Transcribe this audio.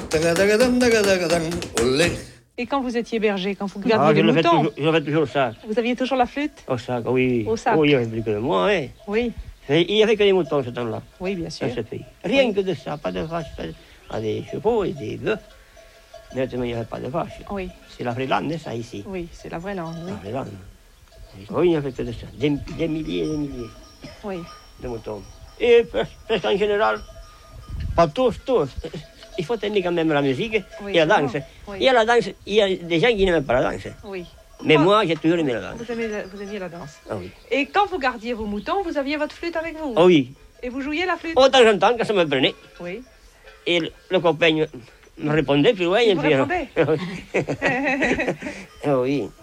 Olé. Et quand vous étiez berger, quand vous gardiez les moutons, je fais toujours ça. vous aviez toujours la flûte? Au sac, oui. Au sac. Oui, il y avait plus que moi, hein. Oui, Il n'y avait que des moutons ce temps-là, oui, bien sûr. dans ce pays. Rien que de ça, pas de vaches, pas des chevaux et des bœufs. Mais il n'y avait pas de vaches. Oui, C'est la vraie lande, ça, ici. oui, c'est la vraie langue, oui. La vraie lande. Oui, il n'y avait que de ça. Des milliers et des milliers Oui, de moutons. Et presque en général, pas tous. Il faut aimer quand même la musique Oui, et la danse. oui. Il y a la danse, il y a des gens qui n'aiment pas la danse. oui. Mais Ah, moi, j'ai toujours aimé la danse. vous aimiez la danse. Ah oui. Et quand vous gardiez vos moutons, vous aviez votre flûte avec vous? Ah oui. Et vous jouiez la flûte? De temps en temps, quand ça me prenait, Oui. et le copain me répondait, puis ouais, Il vous répondait? Ah oui.